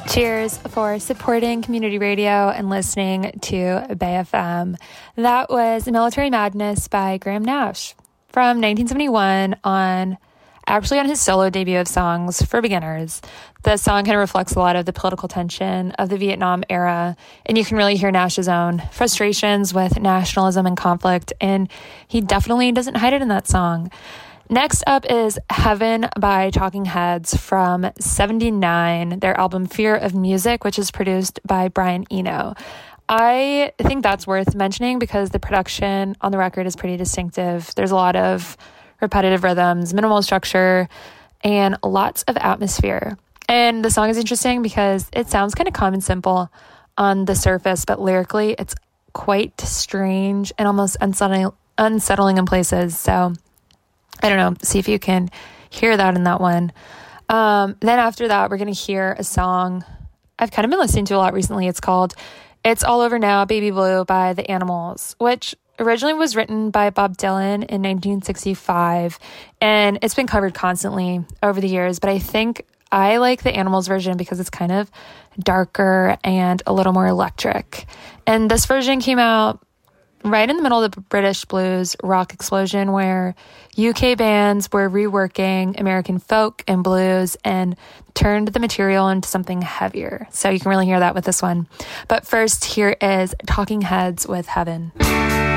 Cheers for supporting community radio and listening to Bay FM. That was Military Madness by Graham Nash from 1971 on his solo debut of Songs for Beginners. The song kind of reflects a lot of the political tension of the Vietnam era, and you can really hear Nash's own frustrations with nationalism and conflict, and he definitely doesn't hide it in that song. Next up is Heaven by Talking Heads from 1979, their album Fear of Music, which is produced by Brian Eno. I think that's worth mentioning because the production on the record is pretty distinctive. There's a lot of repetitive rhythms, minimal structure, and lots of atmosphere. And the song is interesting because it sounds kind of calm and simple on the surface, but lyrically it's quite strange and almost unsettling in places. So I don't know, see if you can hear that in that one. Then after that, we're going to hear a song I've kind of been listening to a lot recently. It's called It's All Over Now, Baby Blue by The Animals, which originally was written by Bob Dylan in 1965, and it's been covered constantly over the years, but I think I like the Animals version because it's kind of darker and a little more electric. And this version came out right in the middle of the British blues rock explosion, where UK bands were reworking American folk and blues and turned the material into something heavier. So you can really hear that with this one. But first, here is Talking Heads with Heaven.